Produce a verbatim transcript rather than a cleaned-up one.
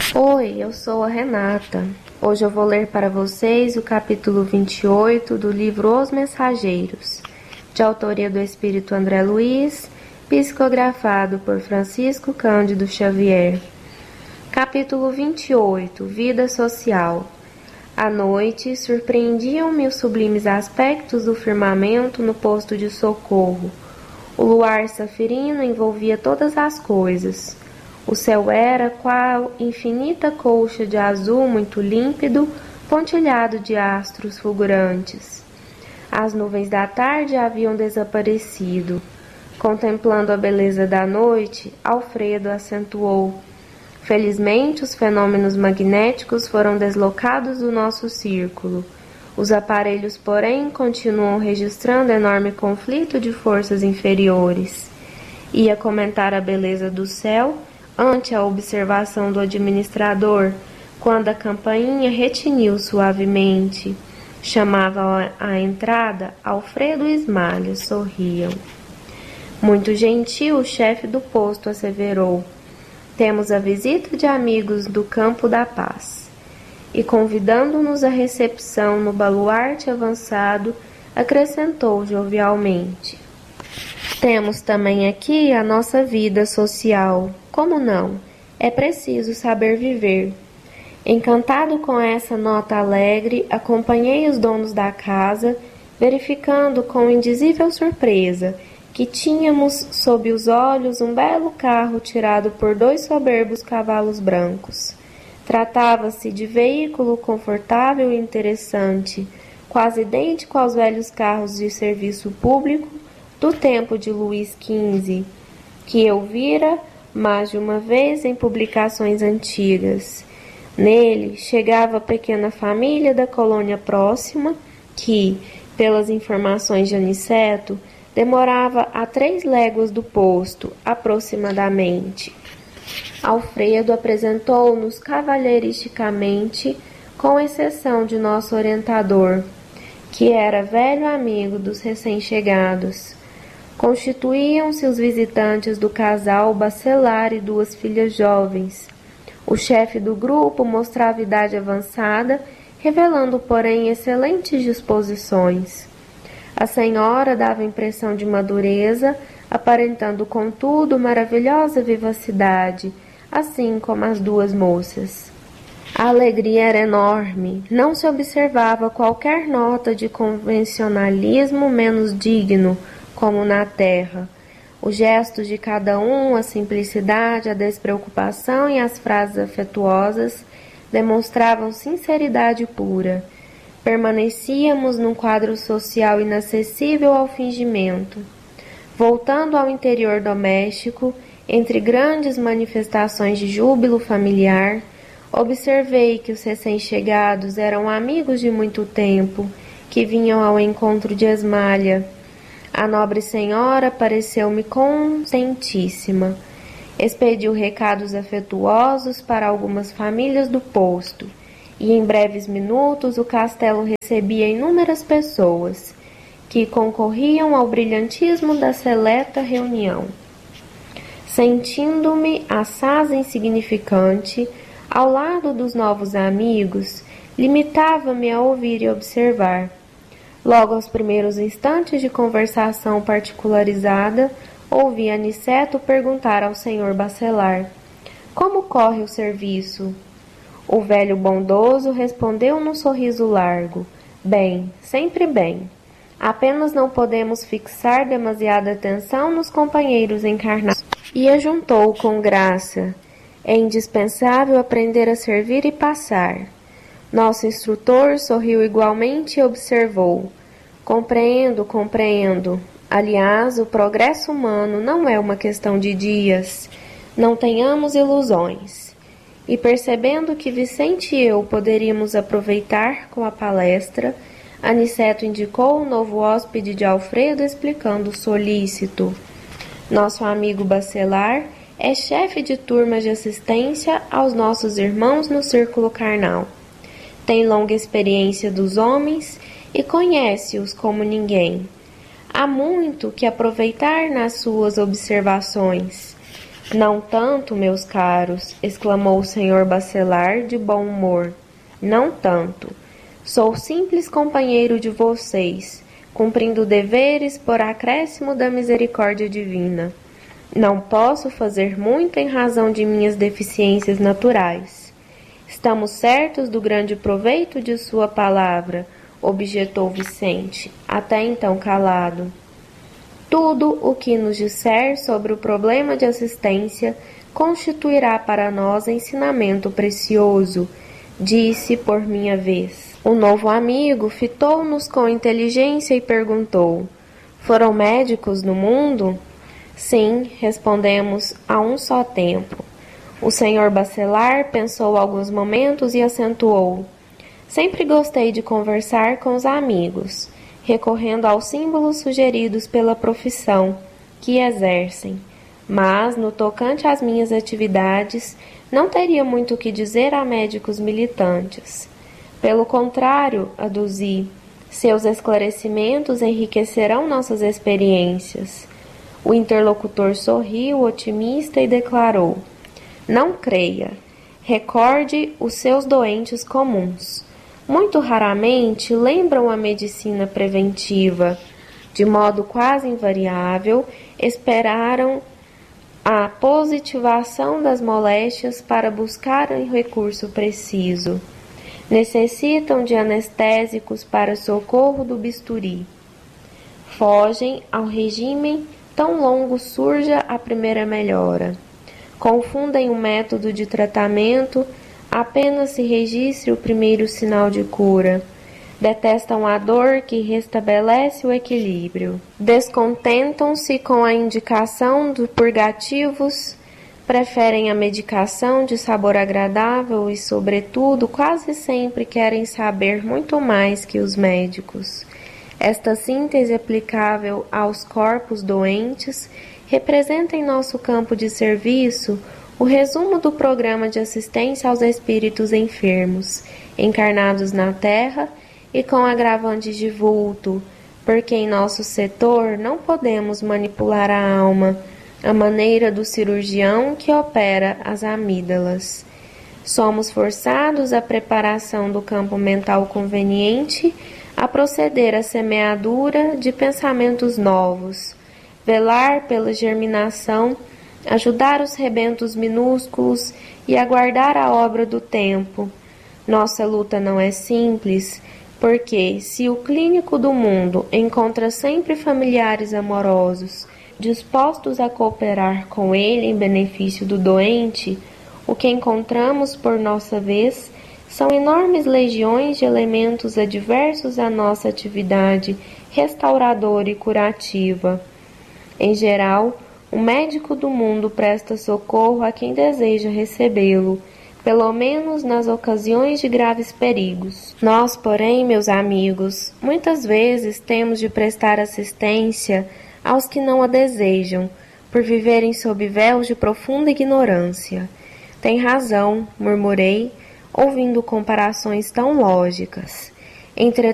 Oi, eu sou a Renata. Hoje eu vou ler para vocês o capítulo vinte e oito do livro Os Mensageiros, de autoria do Espírito André Luiz, psicografado por Francisco Cândido Xavier. Capítulo vinte e oito. Vida Social. À noite, surpreendiam-me os sublimes aspectos do firmamento no posto de socorro. O luar safirino envolvia todas as coisas. O céu era qual infinita colcha de azul muito límpido, pontilhado de astros fulgurantes. As nuvens da tarde haviam desaparecido. Contemplando a beleza da noite, Alfredo acentuou: felizmente, os fenômenos magnéticos foram deslocados do nosso círculo. Os aparelhos, porém, continuam registrando enorme conflito de forças inferiores. Ia comentar a beleza do céu ante a observação do administrador, quando a campainha retiniu suavemente. Chamava à entrada Alfredo e Ismália, sorriam. Muito gentil, o chefe do posto asseverou: temos a visita de amigos do Campo da Paz. E convidando-nos à recepção no baluarte avançado, acrescentou jovialmente: temos também aqui a nossa vida social. Como não? É preciso saber viver. Encantado com essa nota alegre, acompanhei os donos da casa, verificando com indizível surpresa que tínhamos sob os olhos um belo carro tirado por dois soberbos cavalos brancos. Tratava-se de veículo confortável e interessante, quase idêntico aos velhos carros de serviço público do tempo de Luís quinze, que eu vira mais de uma vez em publicações antigas. Nele chegava a pequena família da colônia próxima, que, pelas informações de Aniceto, demorava a três léguas do posto, aproximadamente. Alfredo apresentou-nos cavalheiristicamente, com exceção de nosso orientador, que era velho amigo dos recém-chegados. Constituíam-se os visitantes do casal Bacelar e duas filhas jovens. O chefe do grupo mostrava idade avançada, revelando, porém, excelentes disposições. A senhora dava impressão de madureza, aparentando, contudo, maravilhosa vivacidade, assim como as duas moças. A alegria era enorme, não se observava qualquer nota de convencionalismo menos digno, como na terra. Os gestos de cada um, a simplicidade, a despreocupação e as frases afetuosas demonstravam sinceridade pura. Permanecíamos num quadro social inacessível ao fingimento. Voltando ao interior doméstico, entre grandes manifestações de júbilo familiar, observei que os recém-chegados eram amigos de muito tempo, que vinham ao encontro de Ismália. A nobre senhora pareceu-me contentíssima. Expediu recados afetuosos para algumas famílias do posto, e em breves minutos o castelo recebia inúmeras pessoas, que concorriam ao brilhantismo da seleta reunião. Sentindo-me assaz insignificante, ao lado dos novos amigos, limitava-me a ouvir e observar. Logo aos primeiros instantes de conversação particularizada, ouvi Aniceto perguntar ao senhor Bacelar: como corre o serviço? O velho bondoso respondeu num sorriso largo: bem, sempre bem. Apenas não podemos fixar demasiada atenção nos companheiros encarnados. E ajuntou com graça: é indispensável aprender a servir e passar. Nosso instrutor sorriu igualmente e observou: compreendo, compreendo. Aliás, o progresso humano não é uma questão de dias. Não tenhamos ilusões. E percebendo que Vicente e eu poderíamos aproveitar com a palestra, Aniceto indicou o novo hóspede de Alfredo, explicando solícito: nosso amigo Bacelar é chefe de turma de assistência aos nossos irmãos no círculo carnal. Tem longa experiência dos homens e conhece-os como ninguém. Há muito que aproveitar nas suas observações. Não tanto, meus caros, exclamou o senhor Bacelar de bom humor. Não tanto. Sou simples companheiro de vocês, cumprindo deveres por acréscimo da misericórdia divina. Não posso fazer muito em razão de minhas deficiências naturais. Estamos certos do grande proveito de sua palavra, objetou Vicente, até então calado. Tudo o que nos disser sobre o problema de assistência constituirá para nós ensinamento precioso, disse por minha vez. O novo amigo fitou-nos com inteligência e perguntou: foram médicos no mundo? Sim, respondemos a um só tempo. O senhor Bacelar pensou alguns momentos e acentuou: sempre gostei de conversar com os amigos, recorrendo aos símbolos sugeridos pela profissão que exercem, mas, no tocante às minhas atividades, não teria muito o que dizer a médicos militantes. Pelo contrário, aduzi, seus esclarecimentos enriquecerão nossas experiências. O interlocutor sorriu, otimista, e declarou: não creia. Recorde os seus doentes comuns. Muito raramente lembram a medicina preventiva. De modo quase invariável, esperaram a positivação das moléstias para buscar o recurso preciso. Necessitam de anestésicos para socorro do bisturi. Fogem ao regime tão longo surja a primeira melhora. Confundem o método de tratamento apenas se registre o primeiro sinal de cura. Detestam a dor que restabelece o equilíbrio. Descontentam-se com a indicação de purgativos, preferem a medicação de sabor agradável e, sobretudo, quase sempre querem saber muito mais que os médicos. Esta síntese aplicável aos corpos doentes representa em nosso campo de serviço o resumo do programa de assistência aos espíritos enfermos, encarnados na Terra e com agravantes de vulto, porque em nosso setor não podemos manipular a alma, à maneira do cirurgião que opera as amígdalas. Somos forçados à preparação do campo mental conveniente, a proceder à semeadura de pensamentos novos, velar pela germinação, ajudar os rebentos minúsculos e aguardar a obra do tempo. Nossa luta não é simples, porque, se o clínico do mundo encontra sempre familiares amorosos, dispostos a cooperar com ele em benefício do doente, o que encontramos, por nossa vez, são enormes legiões de elementos adversos à nossa atividade restauradora e curativa. Em geral, o médico do mundo presta socorro a quem deseja recebê-lo, pelo menos nas ocasiões de graves perigos. Nós, porém, meus amigos, muitas vezes temos de prestar assistência aos que não a desejam, por viverem sob véus de profunda ignorância. Tem razão, murmurei, ouvindo comparações tão lógicas. Entretanto,